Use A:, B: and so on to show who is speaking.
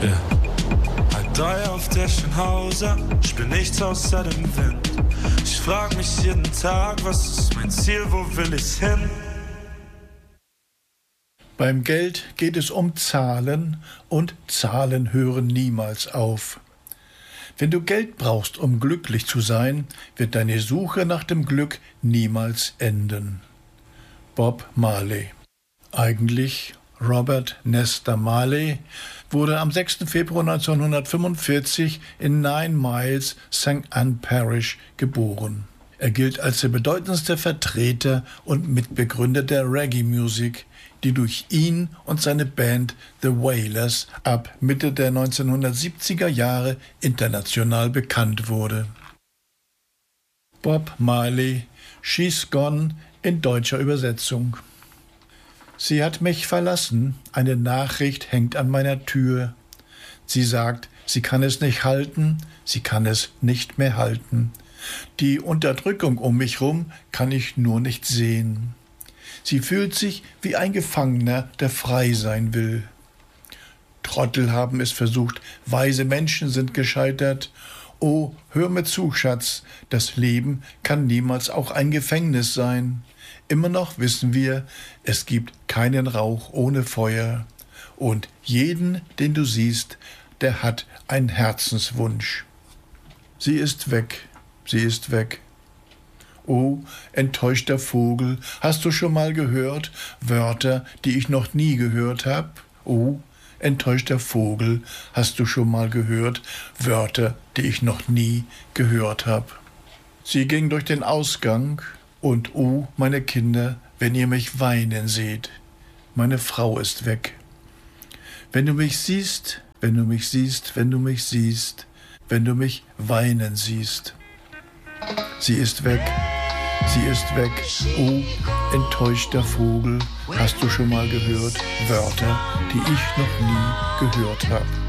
A: Yeah. Halb 3 auf der Schönhauser, spür nichts außer dem Wind. Ich frag mich jeden Tag, was ist mein Ziel, wo will ich hin?
B: Beim Geld geht es um Zahlen und Zahlen hören niemals auf. Wenn du Geld brauchst, um glücklich zu sein, wird deine Suche nach dem Glück niemals enden. Bob Marley. Eigentlich Robert Nesta Marley wurde am 6. Februar 1945 in 9 Miles, St. Ann Parish geboren. Er gilt als der bedeutendste Vertreter und Mitbegründer der Reggae-Musik, die durch ihn und seine Band The Wailers ab Mitte der 1970er Jahre international bekannt wurde. Bob Marley, She's Gone in deutscher Übersetzung. Sie hat mich verlassen, eine Nachricht hängt an meiner Tür. Sie sagt, sie kann es nicht halten, sie kann es nicht mehr halten. Die Unterdrückung um mich rum kann ich nur nicht sehen. Sie fühlt sich wie ein Gefangener, der frei sein will. Trottel haben es versucht, weise Menschen sind gescheitert. Oh, hör mir zu, Schatz, das Leben kann niemals auch ein Gefängnis sein. Immer noch wissen wir, es gibt keinen Rauch ohne Feuer. Und jeden, den du siehst, der hat einen Herzenswunsch. Sie ist weg, sie ist weg. Oh, enttäuschter Vogel, hast du schon mal gehört? Wörter, die ich noch nie gehört hab? Oh, enttäuschter Vogel, hast du schon mal gehört? Wörter, die ich noch nie gehört hab. Sie ging durch den Ausgang und oh, meine Kinder, wenn ihr mich weinen seht, meine Frau ist weg. Wenn du mich siehst, wenn du mich siehst, wenn du mich siehst, wenn du mich weinen siehst. Sie ist weg, sie ist weg, oh, enttäuschter Vogel, hast du schon mal gehört? Wörter, die ich noch nie gehört hab.